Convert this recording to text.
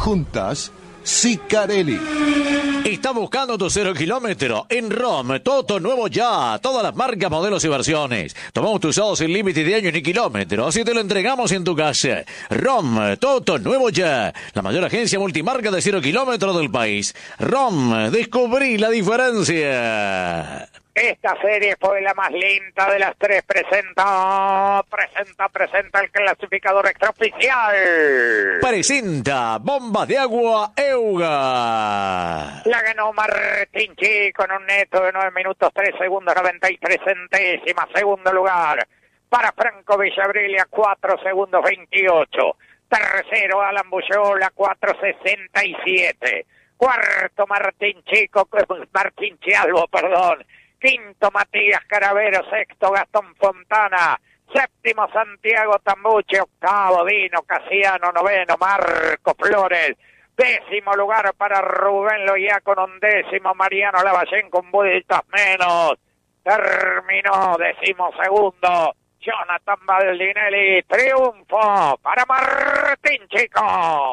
Juntas, Sicarelli. Está buscando tu 0 kilómetro en ROM, Toto nuevo ya, todas las marcas, modelos y versiones. Tomamos tu usado sin límite de años ni kilómetros y te lo entregamos en tu casa. ROM, Toto nuevo ya, la mayor agencia multimarca de 0 kilómetros del país. ROM, descubrí la diferencia. Esta serie fue la más lenta de las tres. Presenta el clasificador extraoficial. Presenta Bombas de Agua Euga. La ganó Martín Chico en un neto de 9 minutos 3 segundos 93 centésimas. Segundo lugar para Franco Villabrilia, 4 segundos 28. Tercero Alan Buyola, 4:67. Cuarto Martín Chialvo, perdón. Quinto Matías Caravero, sexto Gastón Fontana, séptimo Santiago Tambuche, octavo Dino Casiano, noveno Marco Flores, décimo lugar para Rubén Loya con undécimo, Mariano Lavallén con vueltas menos, terminó decimosegundo Jonathan Baldinelli. Triunfo para Martín Chico.